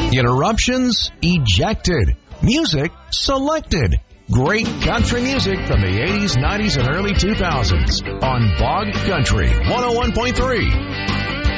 Interruptions ejected. Music selected. Great country music from the 80s, 90s, and early 2000s on Bog Country 101.3.